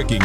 Breaking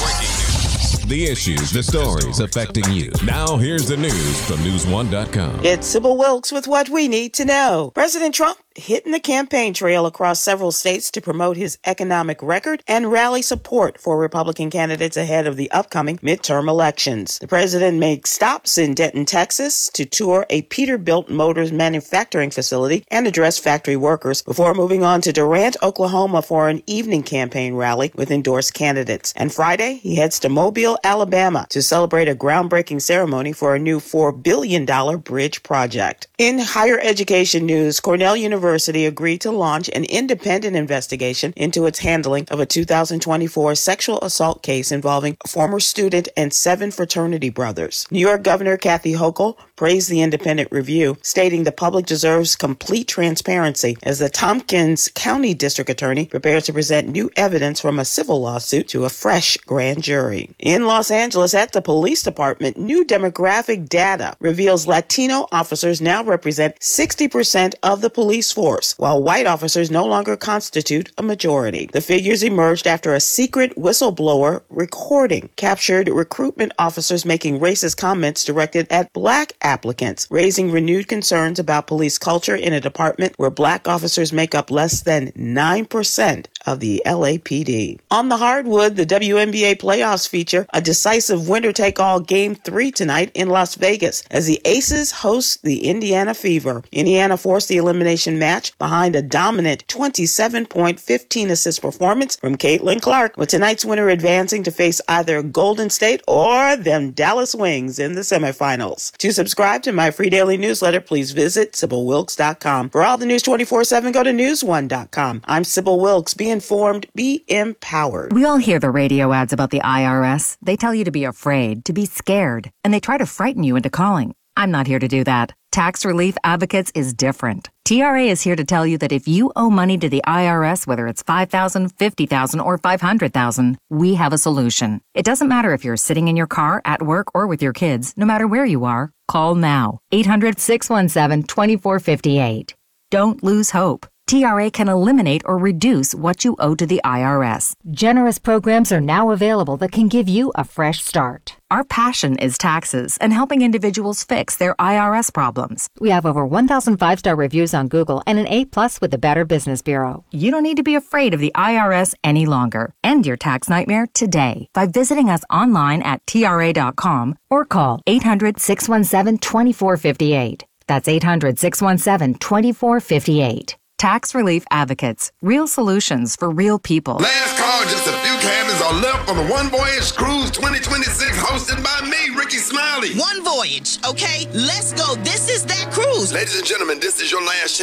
news. The issues, the stories affecting you. Now here's the news from News1.com. It's Sybil Wilkes with what we need to know. President Trump hitting the campaign trail across several states to promote his economic record and rally support for Republican candidates ahead of the upcoming midterm elections. The president made stops in Denton, Texas to tour a Peterbilt Motors manufacturing facility and address factory workers before moving on to Durant, Oklahoma for an evening campaign rally with endorsed candidates. And Friday, he heads to Mobile, Alabama to celebrate a groundbreaking ceremony for a new $4 billion bridge project. In higher education news, Cornell University agreed to launch an independent investigation into its handling of a 2024 sexual assault case involving a former student and 7 fraternity brothers. New York Governor Kathy Hochul praised the independent review, stating the public deserves complete transparency as the Tompkins County District Attorney prepares to present new evidence from a civil lawsuit to a fresh grand jury. In Los Angeles, at the police department, new demographic data reveals Latino officers now represent 60% of the police force, while white officers no longer constitute a majority. The figures emerged after a secret whistleblower recording captured recruitment officers making racist comments directed at black applicants, raising renewed concerns about police culture in a department where black officers make up less than 9% of the LAPD. On the hardwood, the WNBA playoffs feature a decisive winner-take-all Game 3 tonight in Las Vegas as the Aces host the Indiana Fever. Indiana forced the elimination match behind a dominant 27-point, 15-assist performance from Caitlin Clark, with tonight's winner advancing to face either Golden State or them Dallas Wings in the semifinals. To subscribe to my free daily newsletter, please visit SybilWilkes.com. For all the news 24/7, go to News1.com. I'm Sybil Wilkes. Be informed, be empowered. We all hear the radio ads about the IRS. They tell you to be afraid, to be scared, and they try to frighten you into calling. I'm not here to do that. Tax Relief Advocates is different. TRA is here to tell you that if you owe money to the IRS, whether it's $5,000, $50,000, or $500,000, we have a solution. It doesn't matter if you're sitting in your car, at work, or with your kids. No matter where you are, call now. 800-617-2458. Don't lose hope. TRA can eliminate or reduce what you owe to the IRS. Generous programs are now available that can give you a fresh start. Our passion is taxes and helping individuals fix their IRS problems. We have over 1,000 5-star reviews on Google and an A+ with the Better Business Bureau. You don't need to be afraid of the IRS any longer. End your tax nightmare today by visiting us online at TRA.com or call 800-617-2458. That's 800-617-2458. Tax Relief Advocates. Real solutions for real people. Last call, just a few cabins are left on the One Voyage Cruise 2026 hosted by me, Ricky Smiley. One Voyage, okay? Let's go. This is that cruise. Ladies and gentlemen, this is your last chance